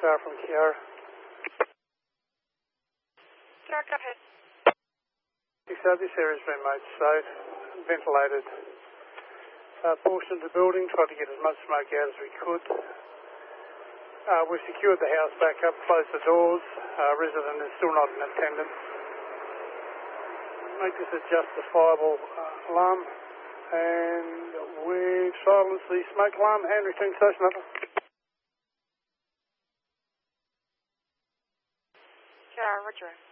Star from Kiara. Star, go ahead. This area's been made safe, ventilated. Portion of the building, tried to get as much smoke out as we could. We've secured the house back up, closed the doors. Resident is still not in attendance. Make this a justifiable alarm, and we've silenced the smoke alarm and returned station over. Sure, Roger.